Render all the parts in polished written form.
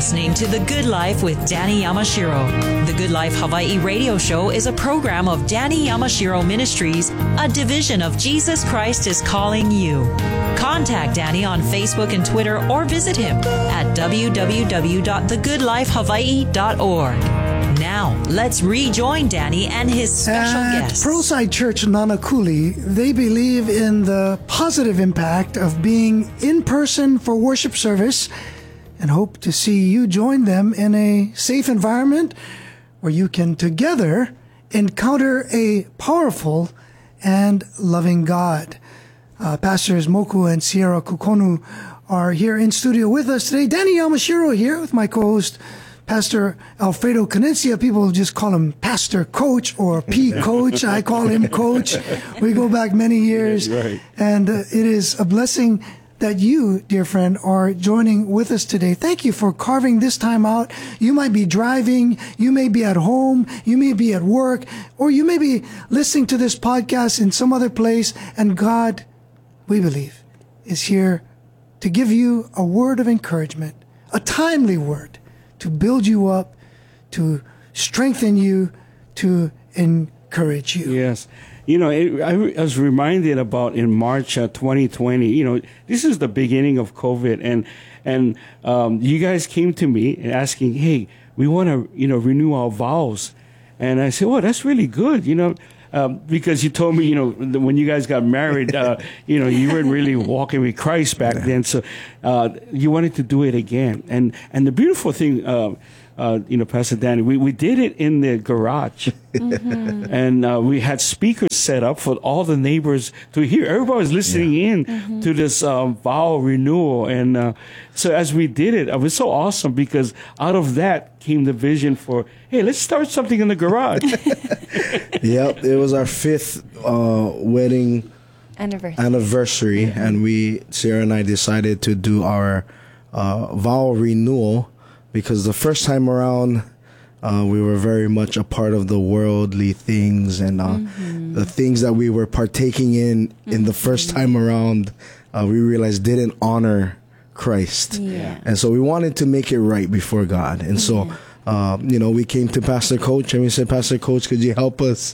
listening to The Good Life with Danny Yamashiro. The Good Life Hawaii radio show is a program of Danny Yamashiro Ministries, a division of Jesus Christ is Calling You. Contact Danny on Facebook and Twitter or visit him at www.thegoodlifehawaii.org. Now, let's rejoin Danny and his special guests. At Pearlside Church Nanakuli, they believe in the positive impact of being in person for worship service and hope to see you join them in a safe environment where you can together encounter a powerful and loving God. Pastors Moku and Sierra Kukonu are here in studio with us today. Danny Yamashiro here with my co-host, Pastor Alfredo Canencia. People just call him Pastor Coach or P Coach. I call him Coach. We go back many years. Right. And it is a blessing that you, dear friend, are joining with us today. Thank you for carving this time out. You might be driving, you may be at home, you may be at work, or you may be listening to this podcast in some other place, and God, we believe, is here to give you a word of encouragement, a timely word, to build you up, to strengthen you, to encourage you. Yes. You know, I was reminded about in March 2020, you know, this is the beginning of COVID. And you guys came to me and asking, hey, we want to, you know, renew our vows. And I said, well, that's really good, you know, because you told me, you know, when you guys got married, you know, you weren't really walking with Christ back then. So you wanted to do it again. And the beautiful thing, you know, Pastor Danny, we did it in the garage. Mm-hmm. And we had speakers set up for all the neighbors to hear. Everybody was listening in to this vow renewal. And so as we did it was so awesome because out of that came the vision for, hey, let's start something in the garage. Yep, it was our 5th wedding anniversary. Mm-hmm. And Sarah and I decided to do our vow renewal because the first time around, we were very much a part of the worldly things and the things that we were partaking in the first time around, we realized didn't honor Christ. Yeah. And so we wanted to make it right before God. And so, you know, we came to Pastor Coach and we said, Pastor Coach, could you help us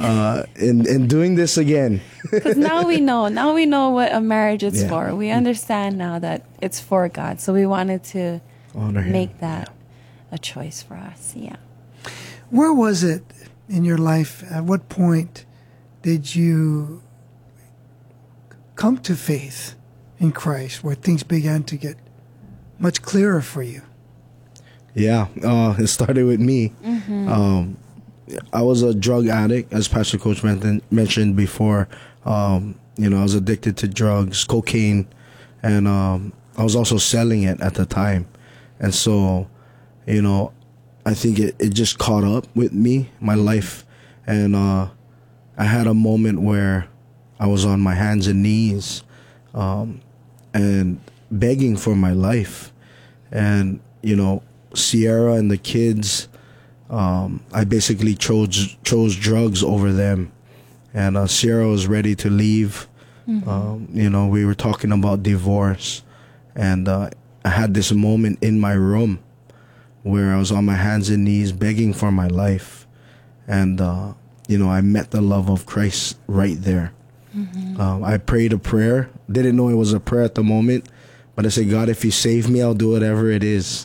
in doing this again? Because now we know what a marriage is for. We understand now that it's for God. So we wanted to make that a choice for us. Yeah. Where was it in your life? At what point did you come to faith in Christ where things began to get much clearer for you? Yeah, it started with me. Mm-hmm. I was a drug addict, as Pastor Coach mentioned before. You know, I was addicted to drugs, cocaine, and I was also selling it at the time. And so, you know, I think it just caught up with me, my life. And I had a moment where I was on my hands and knees and begging for my life. And, you know, Sierra and the kids, I basically chose drugs over them. And Sierra was ready to leave. Mm-hmm. You know, we were talking about divorce. And I had this moment in my room where I was on my hands and knees begging for my life. And, you know, I met the love of Christ right there. Mm-hmm. I prayed a prayer. Didn't know it was a prayer at the moment. But I said, God, if you save me, I'll do whatever it is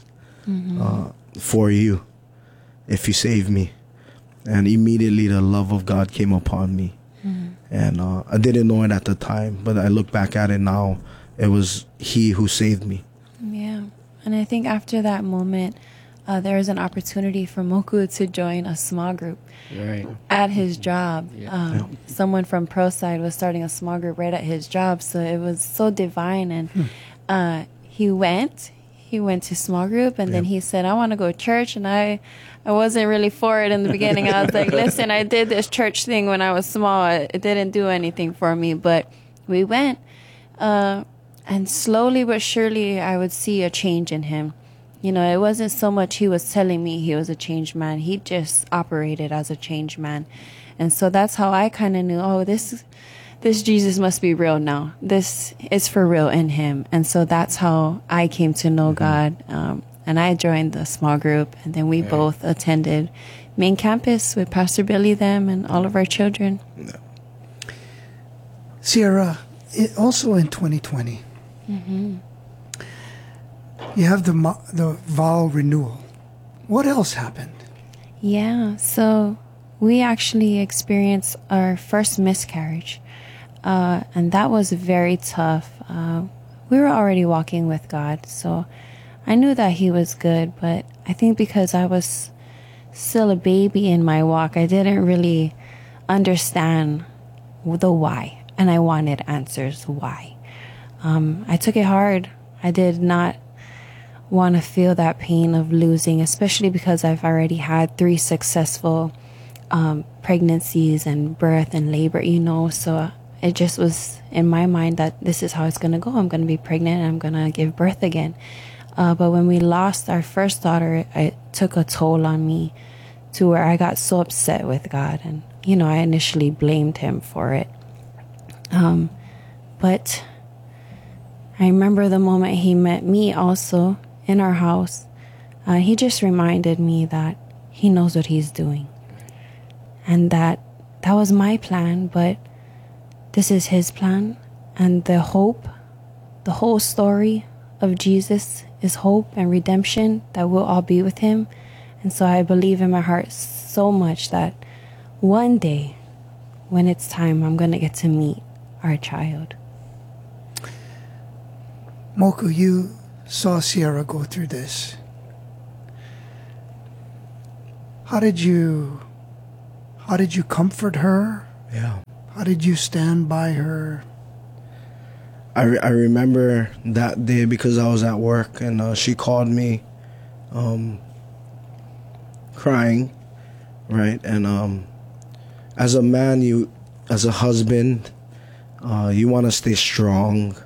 for you. If you save me. And immediately the love of God came upon me. Mm-hmm. And I didn't know it at the time. But I look back at it now. It was He who saved me. Yeah. And I think after that moment, there was an opportunity for Moku to join a small group at his job. Yeah. Someone from Pearlside was starting a small group right at his job. So it was so divine. And he went to small group. And then he said, I want to go to church. And I wasn't really for it in the beginning. I was like, listen, I did this church thing when I was small. It didn't do anything for me. But we went. And slowly but surely, I would see a change in him. You know, it wasn't so much he was telling me he was a changed man. He just operated as a changed man. And so that's how I kind of knew, oh, this Jesus must be real now. This is for real in him. And so that's how I came to know God. and I joined the small group, and then we both attended main campus with Pastor Billy, them, and all of our children. Yeah. Sierra, also in 2020, you have the vow renewal. What else happened? Yeah, so we actually experienced our first miscarriage, and that was very tough. We were already walking with God, so I knew that He was good, but I think because I was still a baby in my walk, I didn't really understand the why, and I wanted answers why. I took it hard. I did not want to feel that pain of losing, especially because I've already had 3 successful pregnancies and birth and labor, so it just was in my mind that this is how it's going to go. I'm going to be pregnant and I'm going to give birth again. But when we lost our first daughter, it took a toll on me to where I got so upset with God. And, I initially blamed Him for it. But I remember the moment He met me also in our house. He just reminded me that He knows what He's doing. And that was my plan, but this is His plan. And the hope, the whole story of Jesus is hope and redemption, that we'll all be with Him. And so I believe in my heart so much that one day, when it's time, I'm going to get to meet our child. Moku, you saw Sierra go through this. How did you comfort her? Yeah. How did you stand by her? I remember that day because I was at work, and she called me crying, right? And as a man, as a husband, you want to stay strong.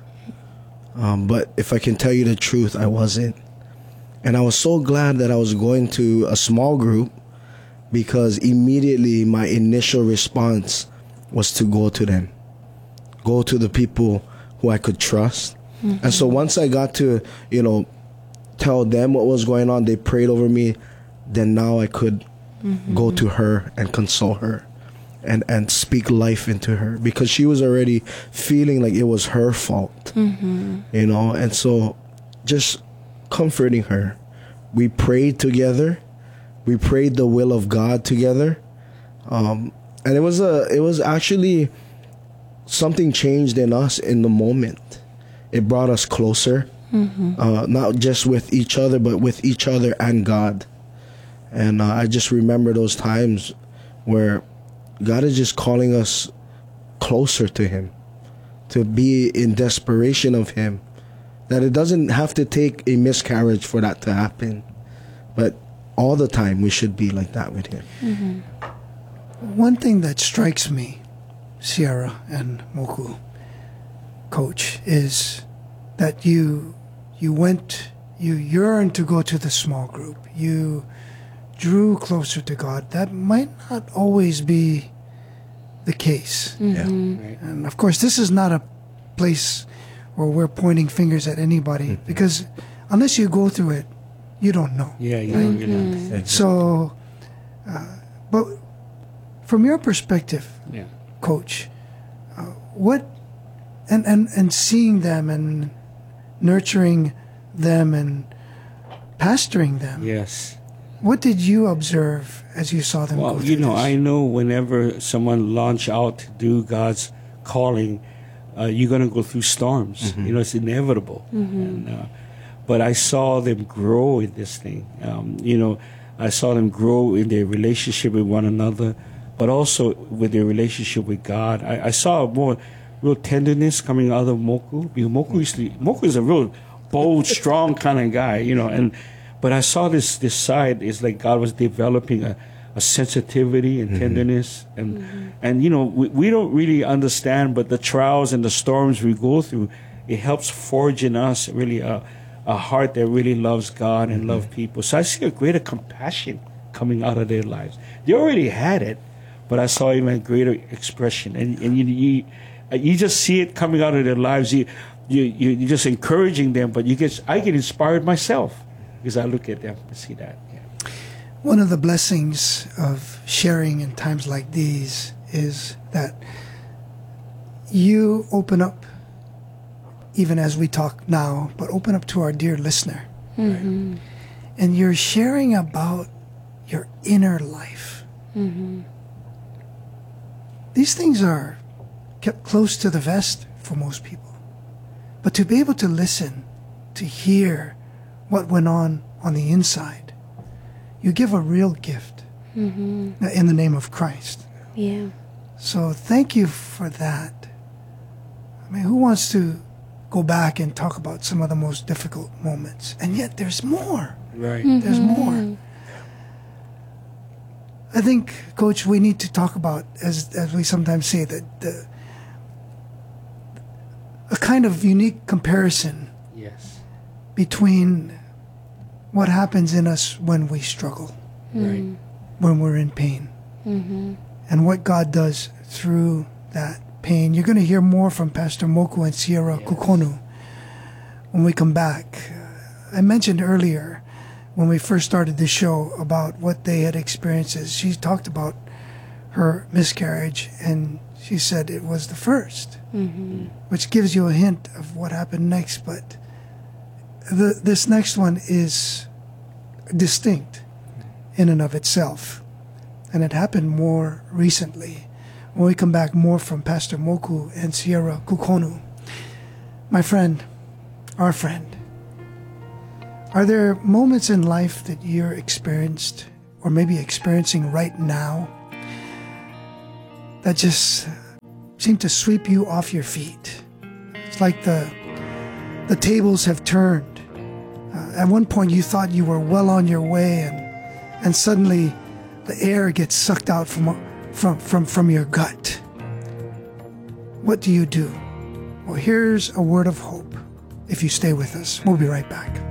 But if I can tell you the truth, I wasn't. And I was so glad that I was going to a small group, because immediately my initial response was to go to them. Go to the people who I could trust. And so once I got to, tell them what was going on, they prayed over me, then now I could go to her and console her and speak life into her, because she was already feeling like it was her fault, and so just comforting her. We prayed together. We prayed the will of God together. And it was actually something changed in us in the moment. It brought us closer, not just with each other, but with each other and God. And I just remember those times where God is just calling us closer to Him, to be in desperation of Him. That it doesn't have to take a miscarriage for that to happen, but all the time we should be like that with Him. One thing that strikes me, Sierra and Moku, Coach, is that you yearned to go to the small group. You drew closer to God. That might not always be the case. Yeah. And of course, this is not a place where we're pointing fingers at anybody, because unless you go through it, you don't know. Yeah, you don't really know. So, but from your perspective, Yeah. Coach, what and seeing them and nurturing them and pastoring them. Yes. What did you observe as you saw them go Well, through this? I know whenever someone launch out to do God's calling, you're going to go through storms. It's inevitable. And, but I saw them grow in this thing. I saw them grow in their relationship with one another, but also with their relationship with God. I saw more real tenderness coming out of Moku. Because Moku is a real bold, strong kind of guy, but I saw this side. It's like God was developing a sensitivity and tenderness, and we don't really understand, but the trials and the storms we go through, it helps forge in us really a heart that really loves God and love people. So I see a greater compassion coming out of their lives. They already had it, but I saw even a greater expression, and you just see it coming out of their lives. You're just encouraging them, but I get inspired myself. because I look at them and see that. Yeah. One of the blessings of sharing in times like these is that you open up, even as we talk now, but open up to our dear listener. Mm-hmm. Right? And you're sharing about your inner life. Mm-hmm. These things are kept close to the vest for most people. But to be able to listen, to hear what went on the inside, you give a real gift in the name of Christ. Yeah. So thank you for that. I mean, who wants to go back and talk about some of the most difficult moments? And yet there's more. Right. There's more. I think, Coach, we need to talk about, as we sometimes say, that a kind of unique comparison Yes. between what happens in us when we struggle, Right. when we're in pain, and what God does through that pain. You're going to hear more from Pastor Moku and Sierra Kukonu when we come back. I mentioned earlier when we first started the show about what they had experienced. She talked about her miscarriage, and she said it was the first, which gives you a hint of what happened next. But this next one is distinct in and of itself, and it happened more recently. When we come back, more from Pastor Moku and Sierra Kukonu. My friend, our friend, are there moments in life that you're experienced, or maybe experiencing right now, that just seem to sweep you off your feet? It's like the tables have turned. At one point you thought you were well on your way, and suddenly the air gets sucked out from your gut. What do you do? Well, here's a word of hope if you stay with us. We'll be right back.